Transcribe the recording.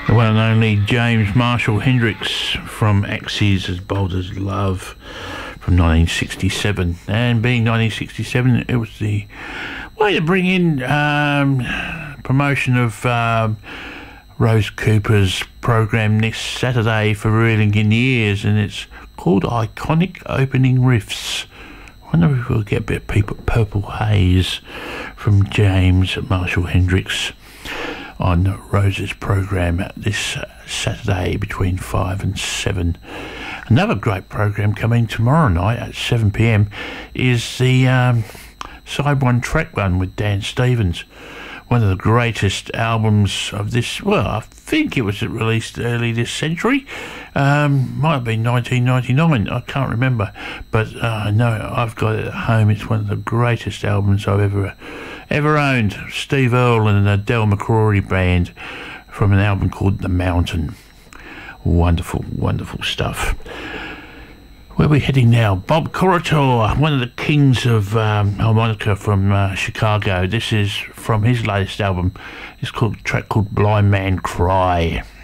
The one and only James Marshall Hendricks from Axis, As Bold as Love, from 1967. And being 1967, it was the way to bring in promotion of Rose Cooper's program next Saturday for Reeling in Years, and it's called Iconic Opening Riffs. I wonder if we'll get a bit of Purple Haze from James Marshall Hendricks on Rose's program this Saturday between 5 and 7. Another great program coming tomorrow night at 7 p.m. is the Side 1 Track 1 with Dan Stevens. One of the greatest albums of this, well, I think it was released early this century. Might have been 1999, I can't remember. But I know I've got it at home. It's one of the greatest albums I've ever owned. Steve Earle and the Del McCrory Band from an album called The Mountain. Wonderful, wonderful stuff. Where are we heading now? Bob Corritore, one of the kings of harmonica from Chicago. This is from his latest album. It's called a track called Blind Man Cry.